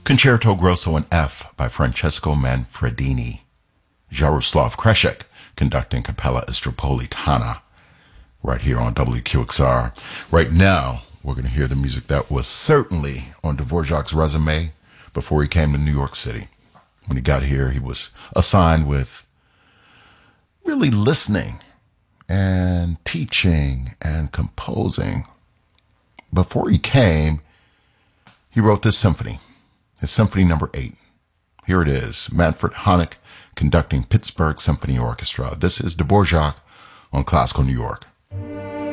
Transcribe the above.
Concerto Grosso in F by Francesco Manfredini. Jaroslav Kreshek conducting Capella Istropolitana right here on WQXR. Right now, we're going to hear the music that was certainly on Dvorak's resume before he came to New York City. When he got here, he was assigned with really listening and teaching and composing. Before he came, he wrote this symphony, his Symphony Number 8. Here it is, Manfred Honeck conducting Pittsburgh Symphony Orchestra. This is Dvorak on Classical New York.